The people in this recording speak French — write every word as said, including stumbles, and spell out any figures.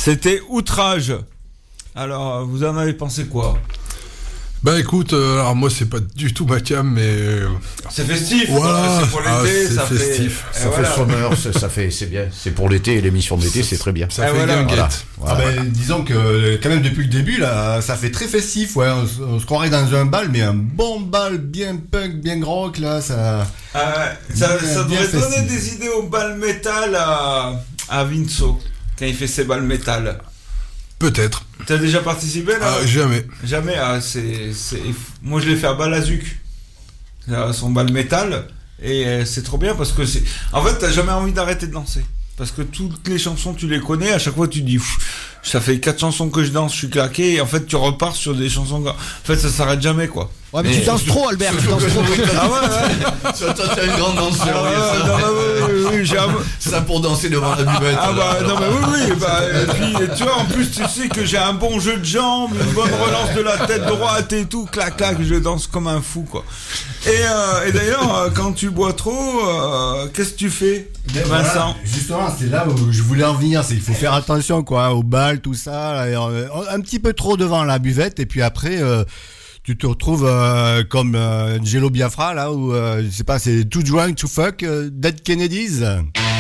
C'était Outrage. Alors, vous en avez pensé quoi? Bah écoute, euh, alors moi c'est pas du tout ma cam, mais euh, c'est festif. Voilà, c'est pour l'été, ah, c'est ça festif. fait, ça voilà. fait sonneur, ça, ça fait, c'est bien. C'est pour l'été et l'émission d'été, c'est très bien. Ça ah, fait voilà, guinguette. Voilà. Ah Voilà. ben, disons que quand même depuis le début là, ça fait très festif. Ouais, on, se- on se croirait dans un bal, mais un bon bal bien punk, bien rock là, ça. Ah, ça, Bien- ça bien devrait donner festif. des idées au bal métal à, à Vinceau quand il fait ses balles métal. Peut-être. T'as déjà participé là? Ah, jamais. Jamais. Ah, c'est, c'est... Moi je l'ai fait à Balazuc, à son bal métal, et euh, c'est trop bien parce que c'est. En fait, t'as jamais envie d'arrêter de danser. Parce que toutes les chansons, tu les connais, à chaque fois tu dis, ça fait quatre chansons que je danse, je suis claqué, et en fait tu repars sur des chansons. En fait, ça s'arrête jamais, quoi. Ouais, mais Et- tu danses trop, Albert, tu danses trop. Ah ouais, ouais. Toi, t'es un grand danseur. Ah ouais, oui, ça. non, bah, oui, oui, oui, j'ai un- Ça pour danser devant la buvette. Ah bah alors. non mais oui oui bah et puis tu vois en plus tu sais que j'ai un bon jeu de jambes, une bonne relance de la tête droite et tout, clac clac, je danse comme un fou quoi. Et, euh, et d'ailleurs euh, quand tu bois trop, euh, qu'est-ce que tu fais, Ben Vincent? voilà, justement, c'est là où je voulais en venir. C'est qu'il faut faire attention, quoi, au bal, tout ça. Et, euh, un petit peu trop devant la buvette, et puis après, euh, tu te retrouves euh, comme euh, Jello Biafra, là, où, euh, je sais pas, c'est Too Drunk to Fuck, euh, Dead Kennedys.